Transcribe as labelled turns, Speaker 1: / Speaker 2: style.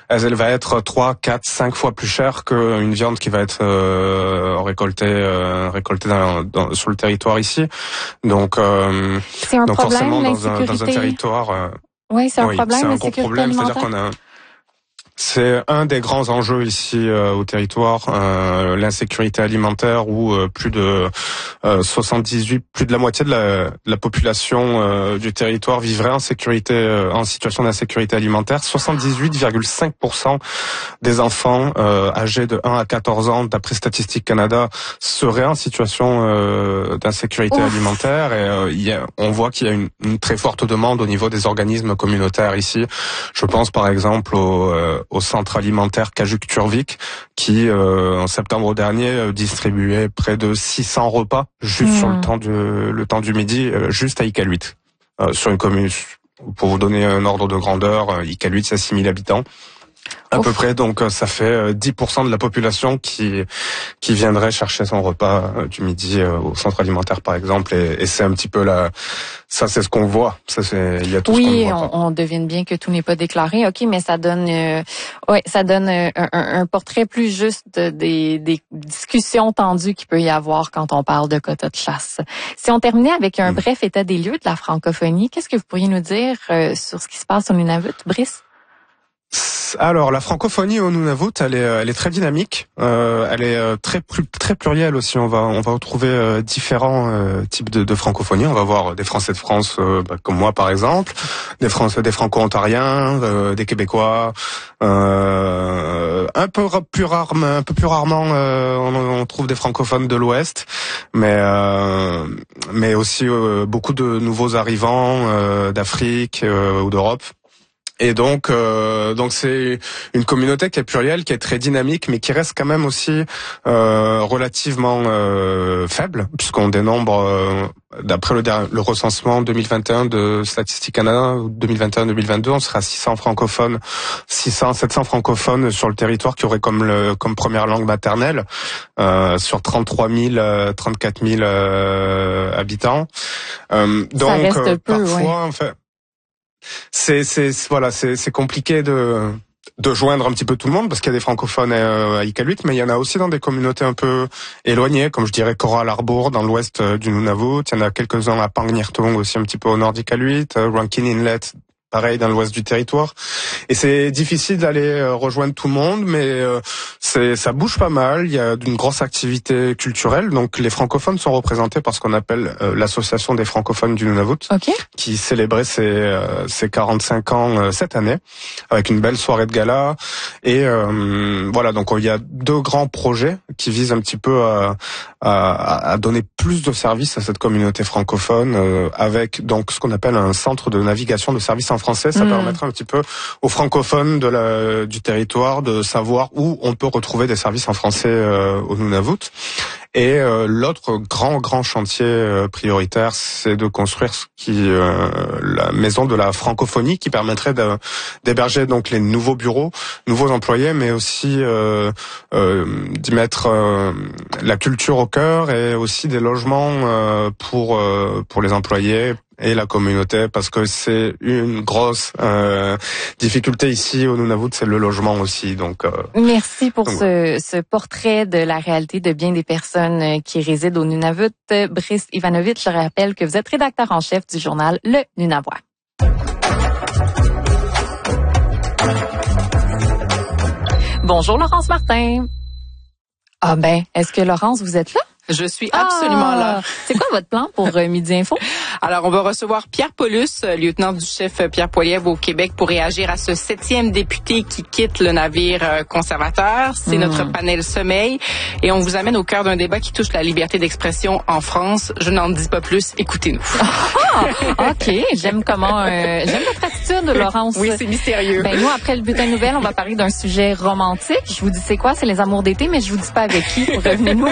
Speaker 1: elle va être 3, 4, 5 fois plus chère qu'une viande qui va être récoltée sur le territoire ici. Donc
Speaker 2: c'est un problème,
Speaker 1: forcément dans un territoire.
Speaker 2: Oui, c'est un problème, la sécurité alimentaire.
Speaker 1: C'est-à-dire qu'on a c'est un des grands enjeux ici au territoire, l'insécurité alimentaire où plus de 78, plus de la moitié de la population du territoire vivrait en situation d'insécurité alimentaire. 78,5% des enfants âgés de 1 à 14 ans, d'après Statistique Canada, seraient en situation d'insécurité alimentaire. Et on voit qu'il y a une très forte demande au niveau des organismes communautaires ici. Je pense par exemple au centre alimentaire Cajuc-Turvic qui, en septembre dernier, distribuait près de 600 repas juste sur le temps du midi, juste à Iqaluit. Sur une commune, pour vous donner un ordre de grandeur, Iqaluit, c'est 6000 habitants. À peu près, donc ça fait 10% de la population qui viendrait chercher son repas du midi au centre alimentaire par exemple, et c'est un petit peu ça c'est ce qu'on voit, il y a tout ce qu'on voit.
Speaker 2: Oui, on devine bien que tout n'est pas déclaré, ok, mais ça donne un portrait plus juste des discussions tendues qu'il peut y avoir quand on parle de quotas de chasse. Si on terminait avec un bref état des lieux de la francophonie, qu'est-ce que vous pourriez nous dire sur ce qui se passe au Nunavut, Brice?
Speaker 1: Alors, la francophonie au Nunavut, elle est très dynamique. Elle est très plurielle aussi. On va retrouver différents types de francophonie. On va voir des Français de France, comme moi par exemple, des Franco-ontariens, des Québécois. Un peu plus rarement, on trouve des francophones de l'Ouest, mais aussi beaucoup de nouveaux arrivants d'Afrique ou d'Europe. Et donc c'est une communauté qui est plurielle, qui est très dynamique, mais qui reste quand même aussi relativement faible, puisqu'on dénombre, d'après le recensement 2021 de Statistique Canada, 2021-2022, on sera 700 francophones sur le territoire qui auraient comme première langue maternelle, sur 34 000 habitants. Donc
Speaker 2: ça reste peu,
Speaker 1: parfois, en fait, c'est compliqué de joindre un petit peu tout le monde parce qu'il y a des francophones à Iqaluit, mais il y en a aussi dans des communautés un peu éloignées, comme je dirais Coral Harbour dans l'ouest du Nunavut. Il y en a quelques-uns à Pangnirtung aussi un petit peu au nord d'Iqaluit, Rankin Inlet, pareil dans l'ouest du territoire. Et c'est difficile d'aller rejoindre tout le monde, mais ça bouge pas mal. Il y a une grosse activité culturelle. Donc les francophones sont représentés par ce qu'on appelle l'association des francophones du Nunavut, qui célébrait ses 45 ans cette année avec une belle soirée de gala. Et voilà, donc il y a deux grands projets qui visent un petit peu à donner plus de services à cette communauté francophone avec donc ce qu'on appelle un centre de navigation de services en français. Ça permettrait un petit peu aux francophones du territoire de savoir où on peut retrouver des services en français au Nunavut. Et l'autre grand chantier prioritaire, c'est de construire la maison de la francophonie qui permettrait d'héberger donc les nouveaux bureaux, nouveaux employés, mais aussi d'y mettre la culture au cœur et aussi des logements pour les employés et la communauté, parce que c'est une grosse difficulté ici au Nunavut, c'est le logement aussi. Donc
Speaker 2: merci pour ce portrait de la réalité de bien des personnes qui résident au Nunavut. Brice Ivanovic, je rappelle que vous êtes rédacteur en chef du journal Le Nunavois. Bonjour Laurence Martin. Ah ben, est-ce que Laurence, vous êtes là?
Speaker 3: Je suis absolument là.
Speaker 2: C'est quoi votre plan pour Midi Info?
Speaker 3: Alors, on va recevoir Pierre Paulus, lieutenant du chef Pierre Poilievre au Québec, pour réagir à ce 7e député qui quitte le navire conservateur. C'est notre panel sommeil. Et on vous amène au cœur d'un débat qui touche la liberté d'expression en France. Je n'en dis pas plus. Écoutez-nous.
Speaker 2: OK. J'aime votre attitude, Laurence.
Speaker 3: Oui, c'est mystérieux.
Speaker 2: Ben, nous, après le bulletin de nouvelles, on va parler d'un sujet romantique. Je vous dis c'est quoi? C'est les amours d'été, mais je vous dis pas avec qui. Revenez-nous.